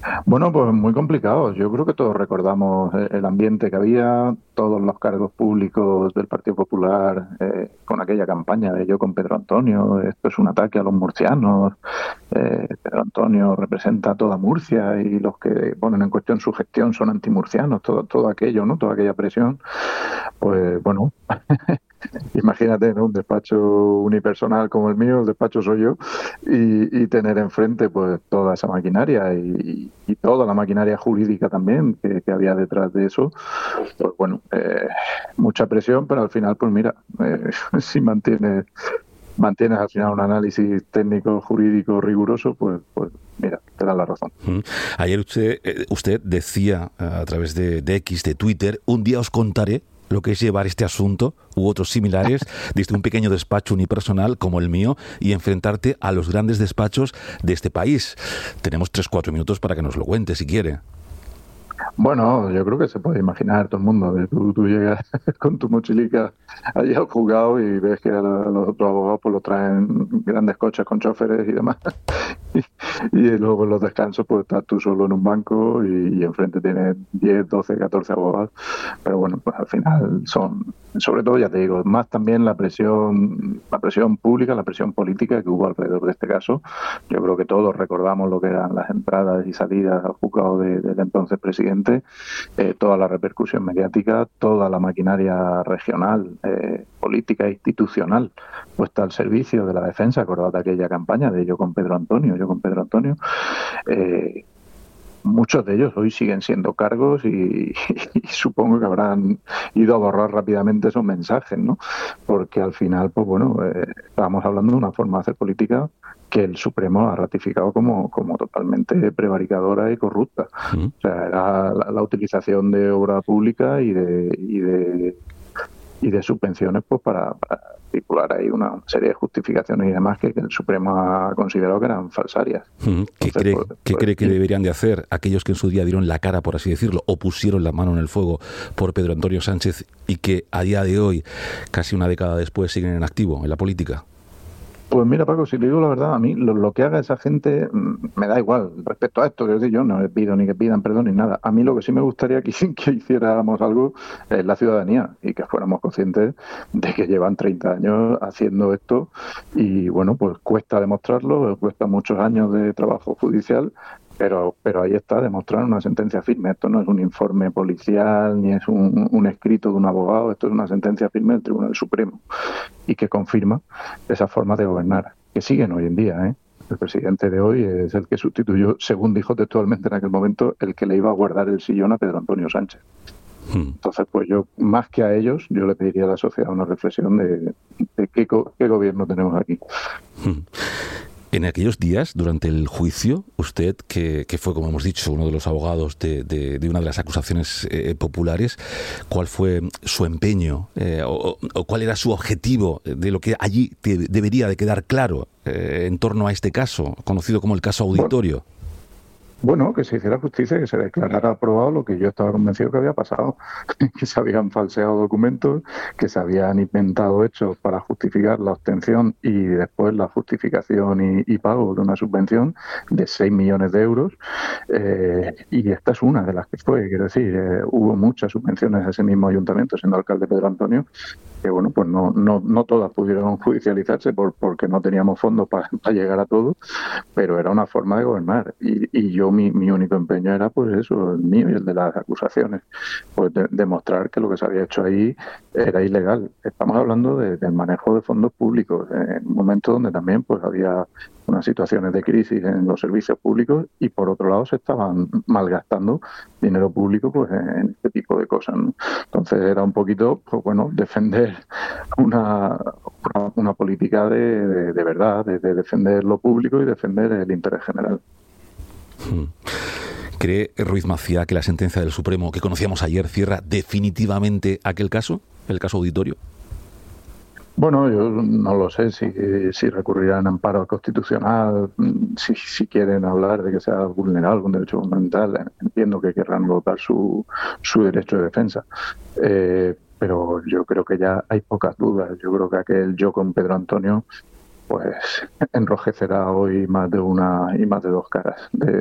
Bueno, pues muy complicado. Yo creo que todos recordamos el ambiente que había, todos los cargos públicos del Partido Popular con aquella campaña de Yo con Pedro Antonio, esto es un ataque a los murcianos, Pedro Antonio representa a toda Murcia y los que ponen en cuestión su gestión son antimurcianos, todo aquello, ¿no? Toda aquella presión. Pues bueno, imagínate, ¿no? Un despacho unipersonal como el mío, el despacho soy yo, y tener enfrente pues toda esa maquinaria y toda la maquinaria jurídica también que había detrás de eso. Pues bueno, mucha presión, pero al final, pues mira, si mantienes al final un análisis técnico jurídico riguroso, pues mira, te da la razón. Mm. Ayer usted decía a través de X, de Twitter, un día os contaré lo que es llevar este asunto u otros similares desde un pequeño despacho unipersonal como el mío y enfrentarte a los grandes despachos de este país. Tenemos 3 o 4 minutos para que nos lo cuente, si quiere. Bueno, yo creo que se puede imaginar todo el mundo. Tú llegas con tu mochilica allí al juzgado y ves que a los otros abogados pues los traen grandes coches con choferes y demás. Y luego en los descansos pues estás tú solo en un banco y enfrente tienes 10, 12, 14 abogados. Pero bueno, pues al final son, sobre todo ya te digo, más también la presión pública, la presión política que hubo alrededor de este caso. Yo creo que todos recordamos lo que eran las entradas y salidas al juzgado del entonces presidente, toda la repercusión mediática, toda la maquinaria regional, política e institucional puesta al servicio de la defensa. Acordad de aquella campaña de Yo con Pedro Antonio. Eh, Muchos de ellos hoy siguen siendo cargos y supongo que habrán ido a borrar rápidamente esos mensajes, ¿no? Porque al final, pues bueno, estábamos hablando de una forma de hacer política que el Supremo ha ratificado como totalmente prevaricadora y corrupta. Mm. O sea, era la utilización de obra pública y de subvenciones pues para articular ahí una serie de justificaciones y demás que el Supremo ha considerado que eran falsarias. Mm. Entonces, ¿Qué cree que deberían de hacer aquellos que en su día dieron la cara, por así decirlo, o pusieron la mano en el fuego por Pedro Antonio Sánchez y que a día de hoy, casi una década después, siguen en activo en la política? pues mira, Paco, si le digo la verdad, a mí lo que haga esa gente me da igual respecto a esto. Quiero decir, yo no les pido ni que pidan perdón ni nada. A mí lo que sí me gustaría que hiciéramos algo es la ciudadanía y que fuéramos conscientes de que llevan 30 años haciendo esto y bueno, pues cuesta demostrarlo, cuesta muchos años de trabajo judicial. Pero ahí está, demostrar una sentencia firme. Esto no es un informe policial ni es un escrito de un abogado, esto es una sentencia firme del Tribunal Supremo y que confirma esa forma de gobernar, que siguen hoy en día, ¿eh? El presidente de hoy es el que sustituyó, según dijo textualmente en aquel momento, el que le iba a guardar el sillón a Pedro Antonio Sánchez. Mm. Entonces, pues yo, más que a ellos, yo le pediría a la sociedad una reflexión de qué gobierno tenemos aquí. Mm. En aquellos días, durante el juicio, usted, que fue, como hemos dicho, uno de los abogados de una de las acusaciones populares, ¿cuál fue su empeño o cuál era su objetivo de lo que allí debería de quedar claro en torno a este caso, conocido como el caso Bueno, Auditorio? Bueno, que se hiciera justicia, que se declarara aprobado lo que yo estaba convencido que había pasado, que se habían falseado documentos, que se habían inventado hechos para justificar la obtención y después la justificación y pago de una subvención de 6 millones de euros. Y esta es una de las que fue, quiero decir, hubo muchas subvenciones a ese mismo ayuntamiento, siendo alcalde Pedro Antonio, que bueno, pues no todas pudieron judicializarse porque no teníamos fondos para llegar a todo, pero era una forma de gobernar y yo mi único empeño era pues eso, el mío y el de las acusaciones, pues demostrar que lo que se había hecho ahí era ilegal. Estamos hablando del manejo de fondos públicos en un momento donde también pues había unas situaciones de crisis en los servicios públicos y por otro lado se estaban malgastando dinero público pues en este tipo de cosas, ¿no? Entonces era un poquito, pues bueno, defender una, una política de verdad, de defender lo público y defender el interés general. Mm. ¿Cree Ruiz Maciá que la sentencia del Supremo que conocíamos ayer cierra definitivamente aquel caso, el caso Auditorio? Bueno, yo no lo sé si recurrirán a amparo constitucional, si quieren hablar de que se ha vulnerado algún derecho fundamental. Entiendo que querrán votar su derecho de defensa. Pero yo creo que ya hay pocas dudas. Yo creo que aquel Yo con Pedro Antonio pues enrojecerá hoy más de una y más de dos caras